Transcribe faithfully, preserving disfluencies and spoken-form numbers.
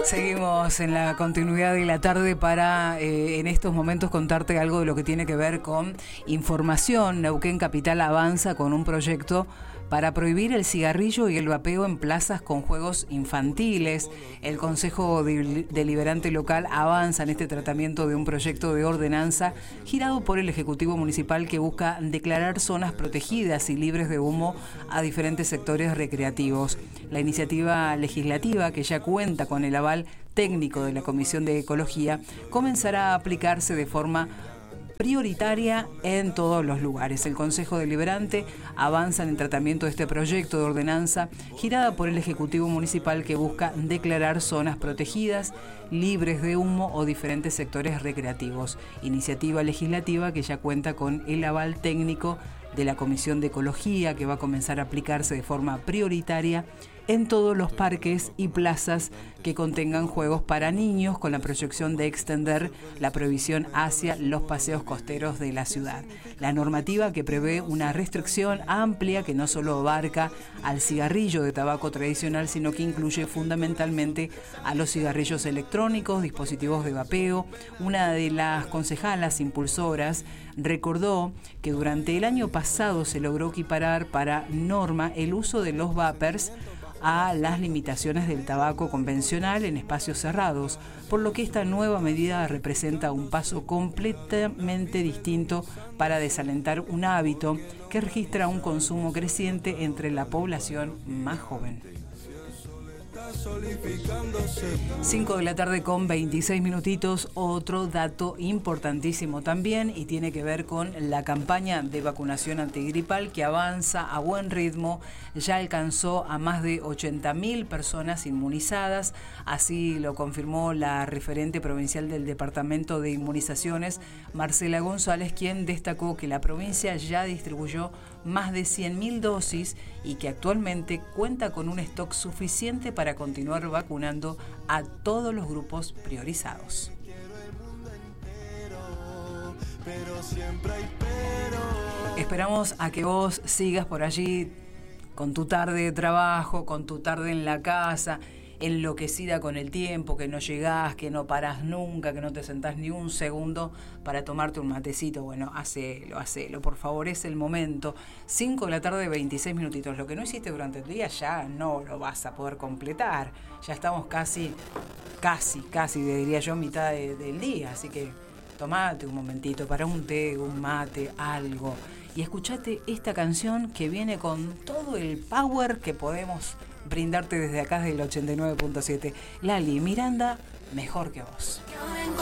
Seguimos en la continuidad de la tarde para eh, en estos momentos contarte algo de lo que tiene que ver con información. Neuquén Capital avanza con un proyecto para prohibir el cigarrillo y el vapeo en plazas con juegos infantiles. El Consejo Deliberante Local avanza en este tratamiento de un proyecto de ordenanza girado por el Ejecutivo Municipal que busca declarar zonas protegidas y libres de humo a diferentes sectores recreativos. La iniciativa legislativa, que ya cuenta con el aval técnico de la Comisión de Ecología, comenzará a aplicarse de forma prioritaria en todos los lugares. El Consejo Deliberante avanza en el tratamiento de este proyecto de ordenanza girada por el Ejecutivo Municipal que busca declarar zonas protegidas, libres de humo o diferentes sectores recreativos. Iniciativa legislativa que ya cuenta con el aval técnico de la Comisión de Ecología, que va a comenzar a aplicarse de forma prioritaria en todos los parques y plazas que contengan juegos para niños, con la proyección de extender la prohibición hacia los paseos costeros de la ciudad. La normativa que prevé una restricción amplia que no solo abarca al cigarrillo de tabaco tradicional, sino que incluye fundamentalmente a los cigarrillos electrónicos, dispositivos de vapeo. Una de las concejalas impulsoras recordó que durante el año pasado se logró equiparar para norma el uso de los vapers a las limitaciones del tabaco convencional en espacios cerrados, por lo que esta nueva medida representa un paso completamente distinto para desalentar un hábito que registra un consumo creciente entre la población más joven. cinco de la tarde con veintiséis minutitos. Otro dato importantísimo también y tiene que ver con la campaña de vacunación antigripal que avanza a buen ritmo. Ya alcanzó a más de ochenta mil personas inmunizadas. Así lo confirmó la referente provincial del Departamento de Inmunizaciones, Marcela González, quien destacó que la provincia ya distribuyó más de cien mil dosis y que actualmente cuenta con un stock suficiente para continuar vacunando a todos los grupos priorizados. Esperamos a que vos sigas por allí con tu tarde de trabajo, con tu tarde en la casa, enloquecida con el tiempo, que no llegás, que no parás nunca, que no te sentás ni un segundo para tomarte un matecito. Bueno, hacelo, hacelo, por favor, es el momento. cinco de la tarde, veintiséis minutitos. Lo que no hiciste durante el día ya no lo vas a poder completar. Ya estamos casi, casi, casi, diría yo, mitad de, del día. Así que tomate un momentito para un té, un mate, algo. Y escuchate esta canción que viene con todo el power que podemos brindarte desde acá, desde el ochenta y nueve punto siete. Lali Miranda, Mejor que Vos.